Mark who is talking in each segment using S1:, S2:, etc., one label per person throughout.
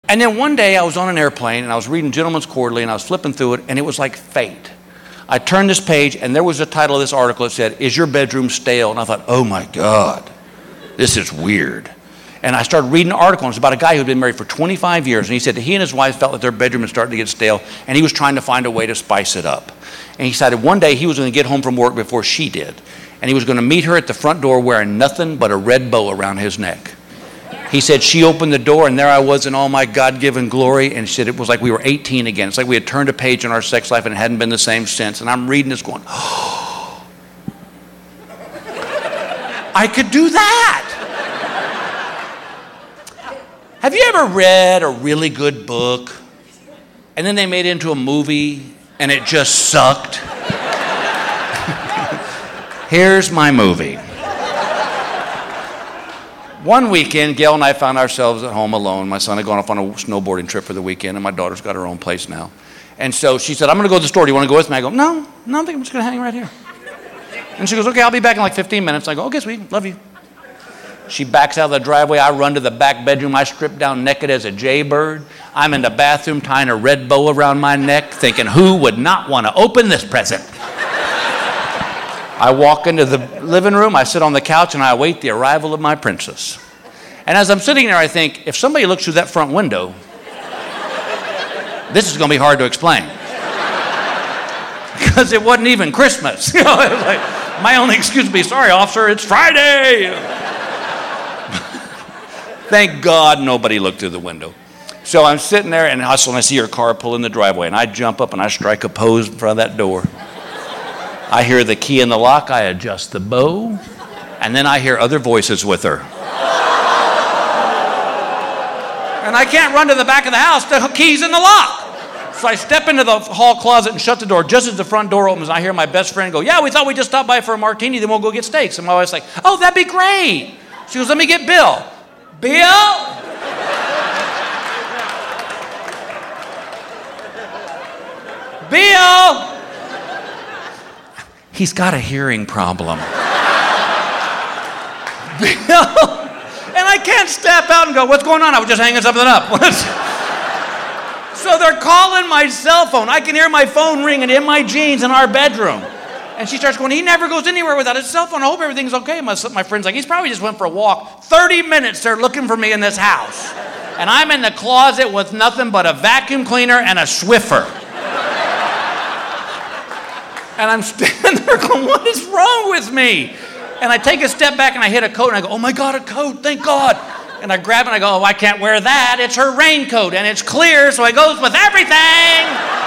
S1: And then one day I was on an airplane and I was reading Gentleman's Quarterly and I was flipping through it and it was like fate. I turned this page and there was the title of this article that said, "Is your bedroom stale?" And I thought, oh my God, this is weird. And I started reading an article, and it's about a guy who had been married for 25 years, and he said that he and his wife felt that their bedroom was starting to get stale, and he was trying to find a way to spice it up. And he decided one day he was going to get home from work before she did, and he was going to meet her at the front door wearing nothing but a red bow around his neck. He said she opened the door, and there I was in all my God-given glory, and she said it was like we were 18 again. It's like we had turned a page in our sex life, and it hadn't been the same since. And I'm reading this going, oh, I could do that. Have you ever read a really good book and then they made it into a movie and it just sucked? Here's my movie. One weekend, Gail and I found ourselves at home alone. My son had gone off on a snowboarding trip for the weekend, and my daughter's got her own place now. And so she said, "I'm going to go to the store. Do you want to go with me?" I go, No, I think I'm just going to hang right here. And she goes, "Okay, I'll be back in like 15 minutes. I go, "Okay, sweet, love you." She backs out of the driveway. I run to the back bedroom. I strip down naked as a jaybird. I'm in the bathroom tying a red bow around my neck, thinking, who would not want to open this present? I walk into the living room. I sit on the couch, and I await the arrival of my princess. And as I'm sitting there, I think, if somebody looks through that front window, this is going to be hard to explain. Because it wasn't even Christmas. You know, it was like, my only excuse would be, "Sorry, officer, it's Friday." Thank God nobody looked through the window. So I'm sitting there and hustle, and I see her car pull in the driveway, and I jump up and I strike a pose in front of that door. I hear the key in the lock, I adjust the bow, and then I hear other voices with her. And I can't run to the back of the house, the key's in the lock. So I step into the hall closet and shut the door. Just as the front door opens, I hear my best friend go, "Yeah, we thought we'd just stop by for a martini, then we'll go get steaks." And my wife's like, "Oh, that'd be great." She goes, "Let me get Bill." Bill? Bill? He's got a hearing problem. Bill? And I can't step out and go, "What's going on?" I was just hanging something up. So they're calling my cell phone. I can hear my phone ringing in my jeans in our bedroom. And she starts going, "He never goes anywhere without his cell phone. I hope everything's okay." My friend's like, "He's probably just went for a walk." 30 minutes they're looking for me in this house. And I'm in the closet with nothing but a vacuum cleaner and a Swiffer. And I'm standing there going, "What is wrong with me?" And I take a step back and I hit a coat and I go, "Oh my God, a coat, thank God." And I grab it and I go, "Oh, I can't wear that. It's her raincoat and it's clear, so it goes with everything."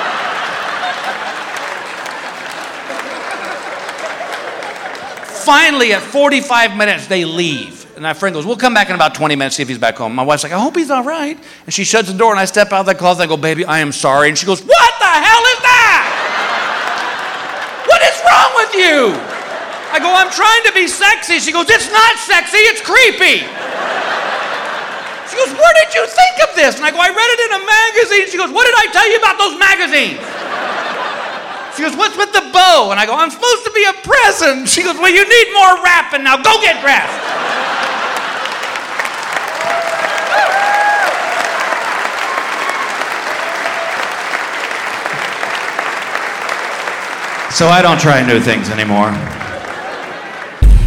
S1: Finally, at 45 minutes, they leave. And my friend goes, "We'll come back in about 20 minutes, see if he's back home." My wife's like, "I hope he's all right." And she shuts the door, and I step out of the closet and I go, "Baby, I am sorry." And she goes, "What the hell is that? What is wrong with you?" I go, "I'm trying to be sexy." She goes, "It's not sexy, it's creepy." She goes, "Where did you think of this?" And I go, "I read it in a magazine." She goes, "What did I tell you about those magazines?" She goes, "What's with the bow?" And I go, "I'm supposed to be a present." She goes, "Well, you need more rapping now. Go get dressed." So I don't try new things anymore.